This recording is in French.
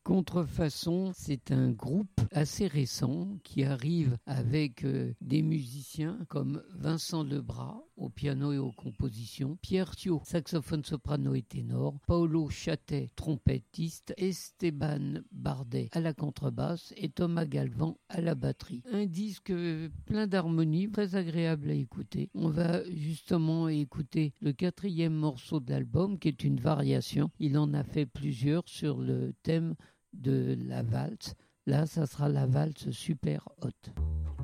Contrefaçon, c'est un groupe assez récent qui arrive avec des musiciens comme Vincent Lebras au piano et aux compositions, Pierre Thiaud, saxophone soprano et ténor, Paolo Chattet, trompettiste, Esteban Bardet à la contrebasse et Thomas Galvan à la batterie. Un disque plein d'harmonie, très agréable à écouter. On va justement écouter le 4e morceau de l'album qui est une variation. Il en a fait plusieurs sur le thème de la valse. Là, ça sera la valse super haute.